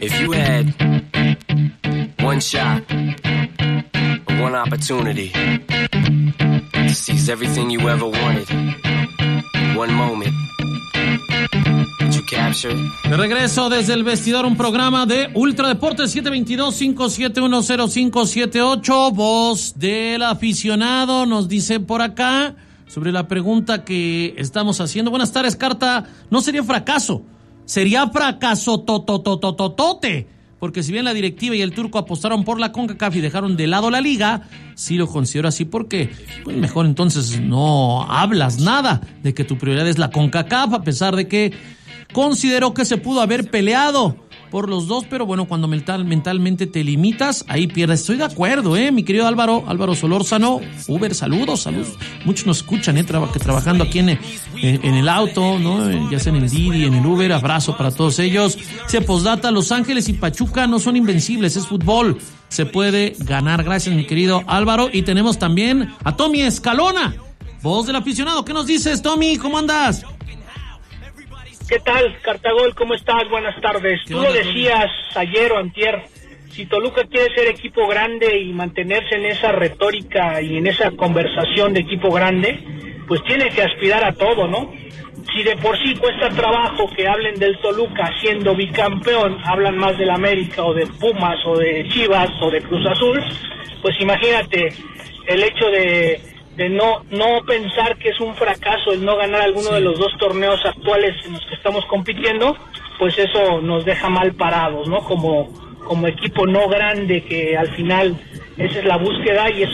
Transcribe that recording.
If you had one shot, one opportunity to seize everything you ever wanted, one moment, did you capture it? De regreso desde el vestidor, un programa de Ultradeportes 722-571-0578, voz del aficionado, nos dice por acá, sobre la pregunta que estamos haciendo. Buenas tardes, Carta, no sería fracaso, sería fracaso tototototote, porque si bien la directiva y el turco apostaron por la CONCACAF y dejaron de lado la liga, sí lo considero así porque pues mejor entonces no hablas nada de que tu prioridad es la CONCACAF, a pesar de que considero que se pudo haber peleado por los dos, pero bueno, cuando mentalmente te limitas, ahí pierdes. Estoy de acuerdo, mi querido Álvaro Solórzano. Uber, saludos. Muchos nos escuchan, trabajando aquí en el auto, ¿no? Ya sea en el Didi, en el Uber. Abrazo para todos ellos. Dice postdata, Los Ángeles y Pachuca no son invencibles, es fútbol. Se puede ganar. Gracias, mi querido Álvaro. Y tenemos también a Tommy Escalona, voz del aficionado. ¿Qué nos dices, Tommy? ¿Cómo andas? ¿Qué tal, Cartagol? ¿Cómo estás? Buenas tardes. Tú lo decías ayer o antier, si Toluca quiere ser equipo grande y mantenerse en esa retórica y en esa conversación de equipo grande, pues tiene que aspirar a todo, ¿no? Si de por sí cuesta trabajo que hablen del Toluca siendo bicampeón, hablan más del América o de Pumas o de Chivas o de Cruz Azul, pues imagínate el hecho de no pensar que es un fracaso el no ganar alguno de los dos torneos actuales en los que estamos compitiendo, pues eso nos deja mal parados, ¿no? Como equipo no grande, que al final esa es la búsqueda y eso